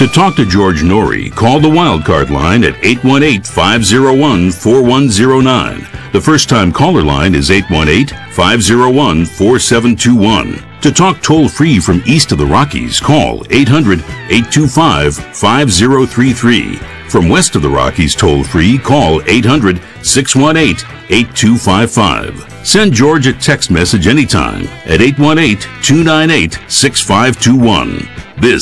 To talk to George Norrie, call the Wildcard line at 818-501-4109. The first-time caller line is 818-501-4721. To talk toll-free from east of the Rockies, call 800-825-5033. From west of the Rockies toll-free, call 800-618-8255. Send George a text message anytime at 818-298-6521. This